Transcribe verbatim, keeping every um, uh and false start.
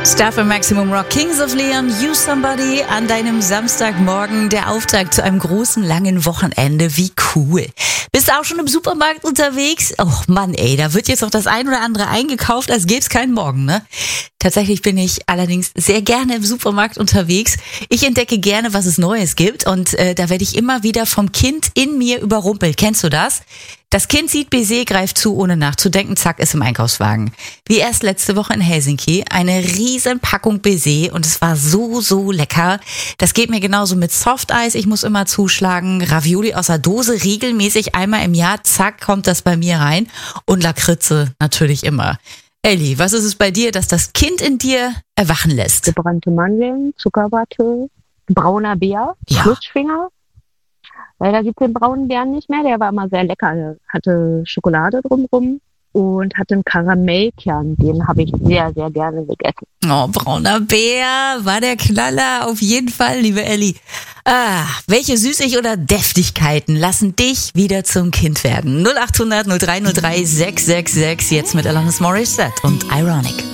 Staffel Maximum Rock, Kings of Leon, You Somebody an deinem Samstagmorgen, der Auftakt zu einem großen, langen Wochenende. Wie cool. Bist du auch schon im Supermarkt unterwegs? Och Mann, ey, da wird jetzt noch das ein oder andere eingekauft, als gäbe es keinen Morgen, ne? Tatsächlich bin ich allerdings sehr gerne im Supermarkt unterwegs. Ich entdecke gerne, was es Neues gibt und äh, da werde ich immer wieder vom Kind in mir überrumpelt. Kennst du das? Das Kind sieht Baiser, greift zu, ohne nachzudenken, zack, ist im Einkaufswagen. Wie erst letzte Woche in Helsinki, eine riesen Packung Baiser und es war so, so lecker. Das geht mir genauso mit Softeis, ich muss immer zuschlagen, Ravioli aus der Dose, regelmäßig einmal im Jahr, zack, kommt das bei mir rein und Lakritze natürlich immer. Elli, was ist es bei dir, dass das Kind in dir erwachen lässt? Gebrannte Mandeln, Zuckerwatte, brauner Bär, Ja. Flutschfinger. Leider gibt es den braunen Bären nicht mehr, der war immer sehr lecker. Der hatte Schokolade drumrum und hatte einen Karamellkern. Den habe ich sehr, sehr gerne gegessen. Oh, brauner Bär, war der Knaller, auf jeden Fall, liebe Elli. Ah, welche Süßig- oder Deftigkeiten lassen dich wieder zum Kind werden? null acht hundert null drei null drei sechs sechs sechs, jetzt mit Alanis Morissette und Ironic.